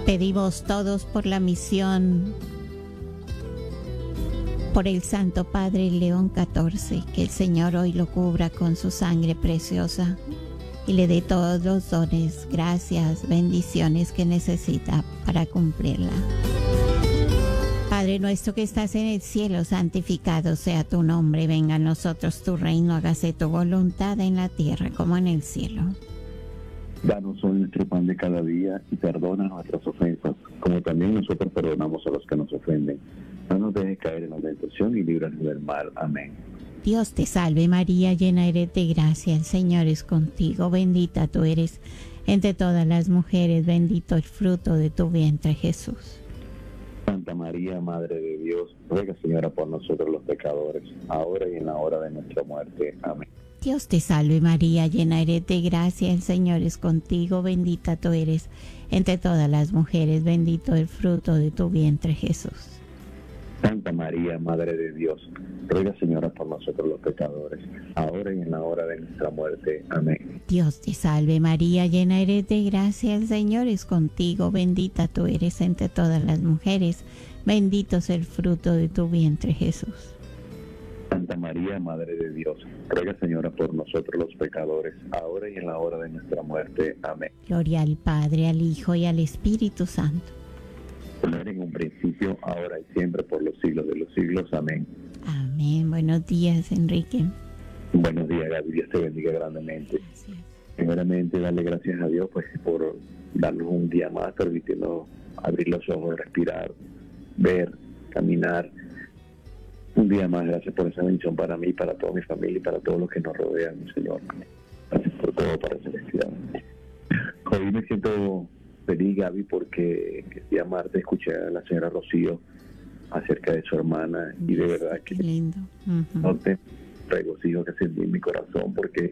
Pedimos todos por la misión, por el Santo Padre León XIV, que el Señor hoy lo cubra con su sangre preciosa y le dé todos los dones, gracias, bendiciones que necesita para cumplirla. Padre nuestro que estás en el cielo, santificado sea tu nombre, venga a nosotros tu reino, hágase tu voluntad en la tierra como en el cielo. Danos hoy nuestro pan de cada día y perdona nuestras ofensas, como también nosotros perdonamos a los que nos ofenden. No nos dejes caer en la tentación y líbranos del mal. Amén. Dios te salve María, llena eres de gracia, el Señor es contigo, bendita tú eres entre todas las mujeres, bendito el fruto de tu vientre Jesús. Santa María, Madre de Dios, ruega, Señora, por nosotros los pecadores, ahora y en la hora de nuestra muerte. Amén. Dios te salve María, llena eres de gracia, el Señor es contigo, bendita tú eres entre todas las mujeres, bendito el fruto de tu vientre Jesús. Santa María, Madre de Dios, ruega, Señora, por nosotros los pecadores, ahora y en la hora de nuestra muerte. Amén. Dios te salve María, llena eres de gracia, el Señor es contigo, bendita tú eres entre todas las mujeres, bendito es el fruto de tu vientre Jesús. Santa María, Madre de Dios, ruega, Señora, por nosotros los pecadores, ahora y en la hora de nuestra muerte. Amén. Gloria al Padre, al Hijo y al Espíritu Santo. Como era en un principio, ahora y siempre, por los siglos de los siglos. Amén. Amén. Buenos días, Enrique. Buenos días, Gaby. Dios te bendiga grandemente. Gracias. Primeramente, darle gracias a Dios pues por darnos un día más, permitiendo abrir los ojos, respirar, ver, caminar. Un día más, gracias por esa bendición para mí, para toda mi familia y para todos los que nos rodean, mi Señor. Gracias por todo, para celestial. Hoy me siento feliz, Gaby, porque el día martes escuché a la señora Rocío acerca de su hermana y de verdad que Qué lindo. no te regocijo que sentí en mi corazón, porque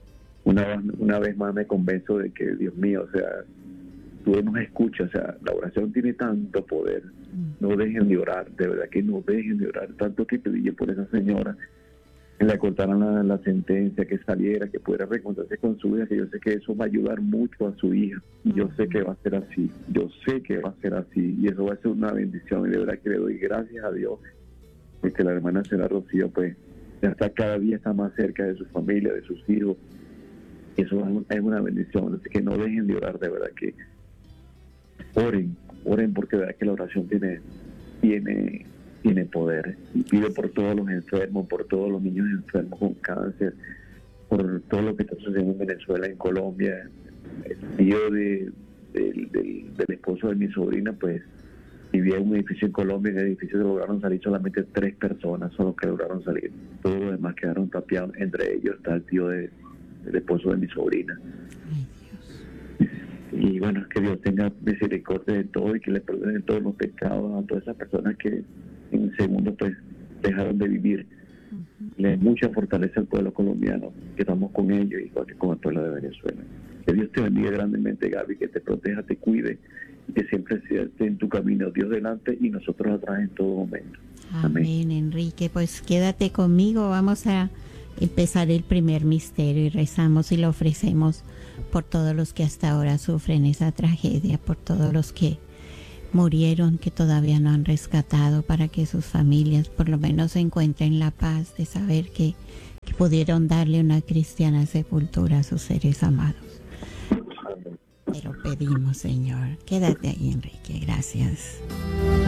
una vez más me convenzo de que, Dios mío, o sea, tú nos escuchas, o sea, la oración tiene tanto poder. No dejen de orar, de verdad que no dejen de orar. Tanto que pedí por esa señora, que le cortaran la sentencia, que saliera, que pudiera reencontrarse con su hija, que yo sé que eso va a ayudar mucho a su hija. Y yo sé que va a ser así, yo sé que va a ser así, y eso va a ser una bendición. Y de verdad que le doy gracias a Dios, porque la hermana señora Rocío, pues, ya está cada día está más cerca de su familia, de sus hijos. Y eso es una bendición. Así que no dejen de orar, de verdad que oren porque de verdad que la oración tiene poder. Y pido por todos los enfermos, por todos los niños enfermos con cáncer, por todo lo que está sucediendo en Venezuela, en Colombia. El tío del esposo de mi sobrina, pues vivía en un edificio en Colombia. En el edificio se lograron salir solamente 3 personas, son los que lograron salir. Todos los demás quedaron tapiados. Entre ellos está el tío del esposo de mi sobrina. Ay, Y bueno, que Dios tenga misericordia de todo y que le perdone todos los pecados a todas esas personas que en segundos pues dejaron de vivir. Le da mucha fortaleza al pueblo colombiano, que estamos con ellos, igual que con el pueblo de Venezuela. Que Dios te bendiga grandemente, Gaby, que te proteja, te cuide y que siempre esté en tu camino, Dios delante y nosotros atrás en todo momento. Amén, Enrique. Pues quédate conmigo, vamos a empezar el primer misterio y rezamos y lo ofrecemos por todos los que hasta ahora sufren esa tragedia, por todos los que murieron, que todavía no han rescatado, para que sus familias por lo menos encuentren la paz de saber que pudieron darle una cristiana sepultura a sus seres amados. Te lo pedimos, Señor. Quédate ahí, Enrique. Gracias.